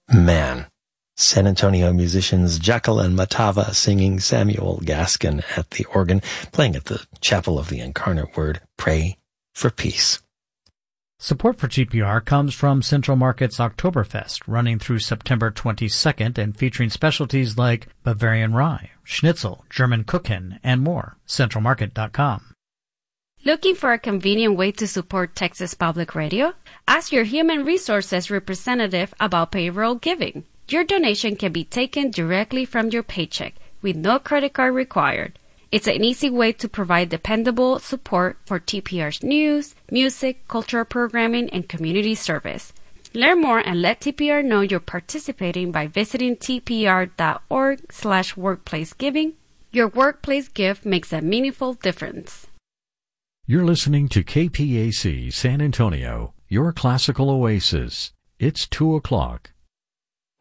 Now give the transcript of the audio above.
Man. San Antonio musicians Jekyll and Matava singing, Samuel Gaskin at the organ, playing at the Chapel of the Incarnate Word. Pray for peace. Support for GPR comes from Central Market's Oktoberfest, running through September 22nd and featuring specialties like Bavarian Rye, Schnitzel, German Kuchen, and more. CentralMarket.com. Looking for a convenient way to support Texas Public Radio? Ask your Human Resources representative about payroll giving. Your donation can be taken directly from your paycheck with no credit card required. It's an easy way to provide dependable support for TPR's news, music, cultural programming, and community service. Learn more and let TPR know you're participating by visiting tpr.org/workplacegiving. Your workplace gift makes a meaningful difference. You're listening to KPAC San Antonio, your classical oasis. It's 2 o'clock.